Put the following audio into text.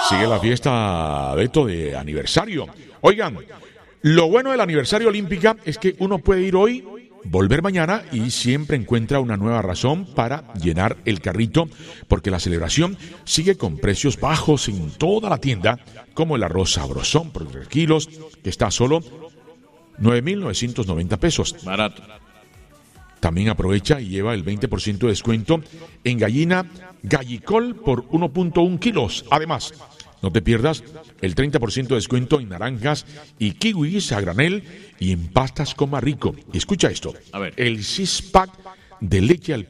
Sigue la fiesta, Beto, de aniversario. Oigan, lo bueno del aniversario Olímpica es que uno puede ir hoy, volver mañana y siempre encuentra una nueva razón para llenar el carrito, porque la celebración sigue con precios bajos en toda la tienda, como el arroz sabrosón por 3 kilos, que está a solo 9.990 pesos. Barato. También aprovecha y lleva el 20% de descuento en gallina Gallicol por 1.1 kilos. Además, no te pierdas el 30% de descuento en naranjas y kiwis a granel y en pastas Coma Rico. Y escucha esto. A ver. El 6-pack de leche al